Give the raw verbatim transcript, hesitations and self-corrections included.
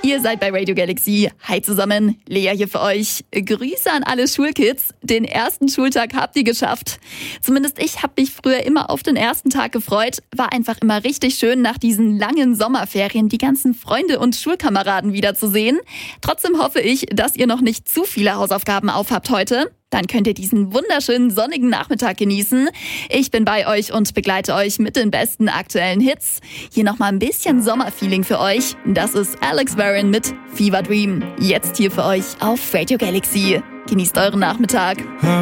Ihr seid bei Radio Galaxy. Hi zusammen, Lea hier für euch. Grüße an alle Schulkids. Den ersten Schultag habt ihr geschafft. Zumindest ich habe mich früher immer auf den ersten Tag gefreut. War einfach immer richtig schön, nach diesen langen Sommerferien die ganzen Freunde und Schulkameraden wiederzusehen. Trotzdem hoffe ich, dass ihr noch nicht zu viele Hausaufgaben aufhabt heute. Dann könnt ihr diesen wunderschönen sonnigen Nachmittag genießen. Ich bin bei euch und begleite euch mit den besten aktuellen Hits. Hier nochmal ein bisschen Sommerfeeling für euch. Das ist Alex Warren mit Fever Dream. Jetzt hier für euch auf Radio Galaxy. Genießt euren Nachmittag.